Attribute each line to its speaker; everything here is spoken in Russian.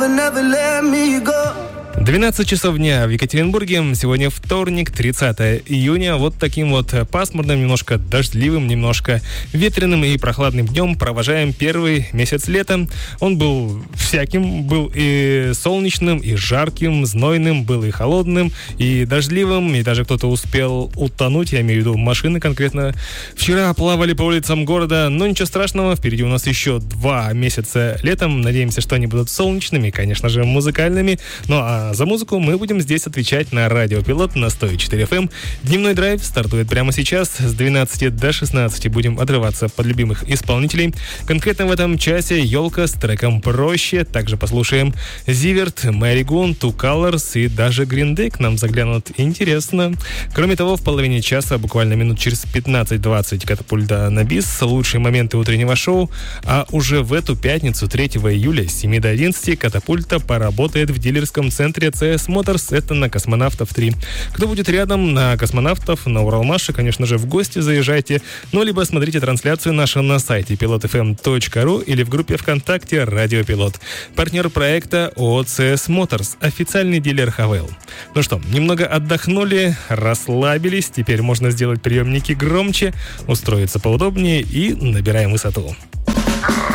Speaker 1: 12 часов дня в Екатеринбурге. Сегодня вторник, 30 июня. Вот таким вот пасмурным, немножко дождливым, немножко ветреным и прохладным днем провожаем первый месяц лета. Он был всяким. Был и солнечным, и жарким, знойным, был и холодным, и дождливым. И даже кто-то успел утонуть, я имею в виду машины конкретно. Вчера плавали по улицам города, но ничего страшного. Впереди у нас еще 2 месяца летом. Надеемся, что они будут солнечными, конечно же, музыкальными. Ну а за музыку мы будем здесь отвечать на Радио Пилот на 104 FM. Дневной драйв стартует прямо сейчас. С 12 до 16 будем отрываться под любимых исполнителей. Конкретно в этом часе Ёлка с треком «Проще». Также послушаем Зиверт, Мэри Гун, Two Colors и даже Green Day к нам заглянут. Интересно. Кроме того, в половине часа, буквально минут через 15-20, катапульта на бис, лучшие моменты утреннего шоу. А уже в эту пятницу, 3 июля, с 7 до 11, катапульта поработает в дилерском центре CS Motors, это на Космонавтов 3. Кто будет рядом на Космонавтов, на Уралмаше, конечно же, в гости заезжайте, ну, либо смотрите трансляцию нашу на сайте pilotfm.ru или в группе ВКонтакте «Радио Пилот». Партнер проекта ООО CS Motors, официальный дилер Хавейл. Ну что, немного отдохнули, расслабились, теперь можно сделать приемники громче, устроиться поудобнее и набираем высоту.